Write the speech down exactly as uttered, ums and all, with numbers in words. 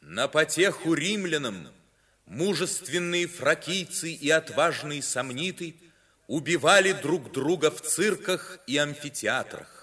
На потеху римлянам мужественные фракийцы и отважные сомниты убивали друг друга в цирках и амфитеатрах.